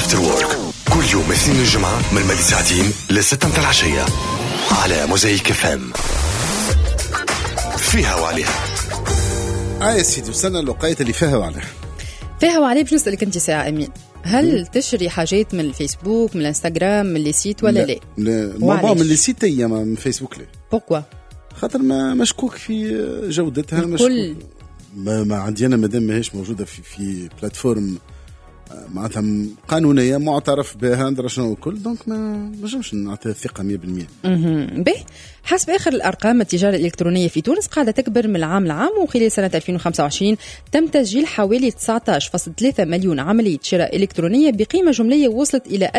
After Work كل يوم اثنين الجمعة من الماضي ساعتين ل6 العشية على موزايك FM. فيها وعليها. يا سيدي وصلنا للوقاية اللي فيها وعليها. فيها وعليه. باش نسألك انت ساعة أمين، هل تشري حاجات من الفيسبوك من الانستغرام من اللي سيت ولا لا؟ لا من اللي سيت هي من فيسبوك لا. بوكوا؟ خاطر ما مشكوك في جودتها. مشكوك ما عندي أنا مادام ماهيش موجودة في بلاتفورم معناتها قانونية معترف بها ندرى شنو الكل، دونك ما نجمش نعطيها الثقة 100%. به حسب آخر الأرقام التجارة الإلكترونية في تونس قاعدة تكبر من العام لعام، وخلال سنة 2025 تم تسجيل حوالي 19.3 مليون عملية شراء إلكترونية بقيمة جملية وصلت إلى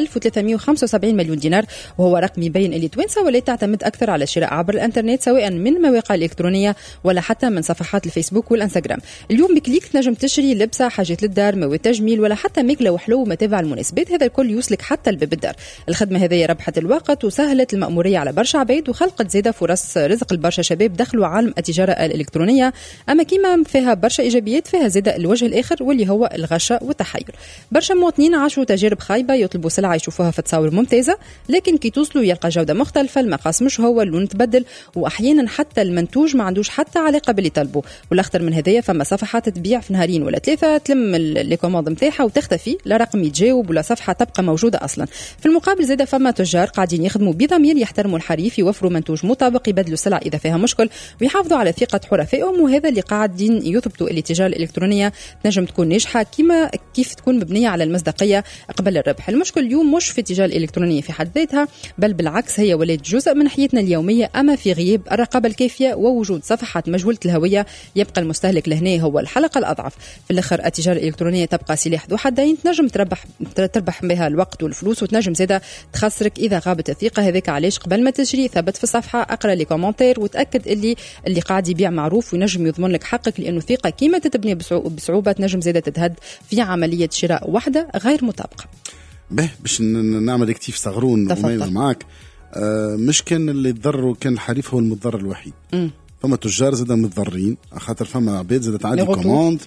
1375 مليون دينار، وهو رقم يبين اللي توانسة ولا تعتمد أكثر على الشراء عبر الإنترنت سواء من مواقع إلكترونية ولا حتى من صفحات الفيسبوك والإنستغرام. اليوم بكليك تنجم تشتري لبسة، حاجات للدار، مواد تجميل، ولا حتى ماكلة وحلو ومتابع المناسبات. هذا الكل يوصلك حتى لباب الدار. الخدمة هذه ربحت الوقت وسهلت المأمورية على برشا عباد وخلقت زيادة فرص رزق لبرشا شباب دخلوا عالم التجارة الإلكترونية. أما كيما فيها برشا إيجابيات فيها زيادة الوجه الآخر واللي هو الغش والتحير. برشا مواطنين عاشوا تجارب خايبة، يطلبوا سلعة يشوفوها في تصاور ممتازة لكن كي توصلوا يلقى جودة مختلفة، المقاس مش هو، اللون تبدل، وأحيانا حتى المنتوج ما عندوش حتى علاقة باللي طلبوا. والأخطر من هذايا فما صفحات تبيع في نهارين ولا 3 تلم الكوموند متاعها وتختفي، لا رقم يتجاوب ولا صفحة تبقى موجودة أصلا. في المقابل زيادة فما تجار قاعدين يخدموا بضمير، يحترموا الحريف، يوفروا منتوج مطابق، يبدلوا السلع إذا فيها مشكل، ويحافظوا على ثقة حرفائهم. وهذا اللي قاعدين يثبتوا اللي التجارة الإلكترونية تنجم تكون ناجحة كيف تكون مبنية على المصداقية قبل الربح. المشكل اليوم مش في التجارة الإلكترونية في حد ذاتها، بل بالعكس هي ولات جزء من حياتنا اليومية. أما في غياب الرقابة الكافية ووجود صفحات مجهولة الهوية يبقى المستهلك لهنا هو الحلقة الأضعف. في الآخر التجارة الإلكترونية تبقى سلاح ذو حدين، تنجم تربح بها الوقت والفلوس، وتنجم زيادة تخسرك إذا غابت الثقة. هذاك علاش قبل ما تشتري ثبت في الصفحة، أقرأ لي كومنتير، وتأكد اللي قاعد يبيع معروف وينجم يضمن لك حقك، لأنه ثقة كيما تتبني بصعوبة تنجم زيادة تتهد في عملية شراء واحدة غير مطابقة. باش نعمل اكتيف صغرون معاك. مش كان اللي يتضرر كان الحريف هو المتضرر الوحيد. فما تجار زاد متضررين خاطر فما عباد زاد تعدي كوموند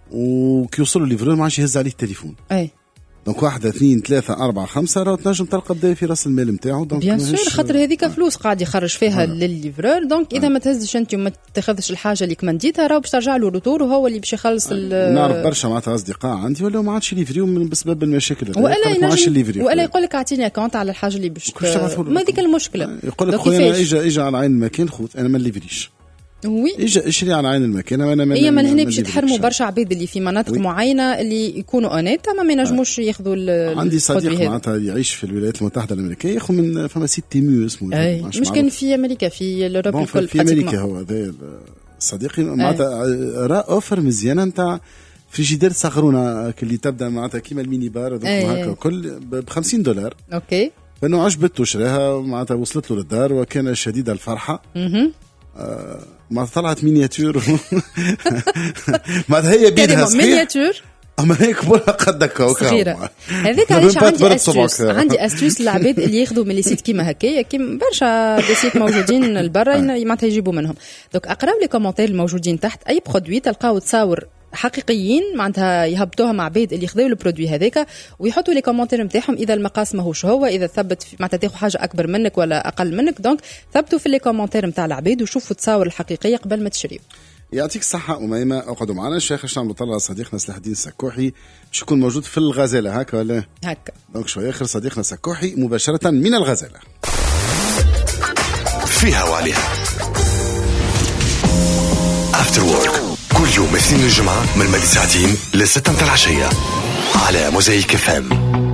وكي يوصلوا ليفرور ما عادش يهز عليه التليفون. دونك 1 2 3 4 5 راه تنجم تلقى بدا في راس المال نتاعو. دونك بيان سور خاطر هذيك فلوس قاعد يخرج فيها للليفرور. دونك اذا ما تهزش انت وما تاخذش الحاجه اللي كمنديتها راه باش ترجع له روتور وهو اللي باش يخلص. نعرف برشا معناتها اصدقاء عندي ولا ما عادش ليفريو بسبب المشاكل ولا يقول لك اعطيني اكونت على الحاجه اللي باش ما ديك المشكله. يقول لك خويا اجى على عين المكان خوت انا ما ليفريش. وي اشري على عين المكان. انا هي من هنا باش يتحرموا برشا عباد اللي في مناطق معينه اللي يكونوا اونيت اما ما ينجموش ياخذوا. عندي صديق معناتها يعيش في الولايات المتحده الامريكيه ياخذ من فما سيت تيمو اسمه مش كان في امريكا في الاوروب الكل في امريكا. هو هذا صديقي معناتها راه اوفر مزيانه نتاع فريجيدير صغرونه اللي تبدا معناتها كيما الميني بار هكا كل ب $50. اوكي فانه عجبته شراها معناتها وصلت له للدار وكان شديد الفرحه. ما طلعت مينياتور ما هي بيدها مينياتور اما هيك بولا قدك صغيره. هذيك علاش عندي استوس للعباد اللي ياخذوا من لي سيت كيما هكايا كيما برشا دي سيت موجودين لبرا معناتها يجيبوا منهم. دوك اقراو لي كومونتير الموجودين تحت، اي برودوي تلقاو تصاور حقيقيين معناتها يهبطوها مع عباد اللي يخذوا البرودوي هذاك ويحطوا لي كومنتير نتاعهم اذا المقاس ماهوش هو، اذا ثبت معناتها تاخذ حاجه اكبر منك ولا اقل منك. دونك ثبتوا في لي كومنتير نتاع العباد وشوفوا التصاور الحقيقيه قبل ما تشريوا. يعطيك الصحه أميمة. اقعدوا معنا الشيخ هشام مطلع صديقنا سلاح الدين السكوحي باش يكون موجود في الغزاله هكا ولا هكا. دونك شويه اخر صديقنا سكوحي مباشره من الغزاله. فيها وعليها After Work كل يوم اثنين الجمعة من الماضي ساعتين ل6 العشية على موزايك FM.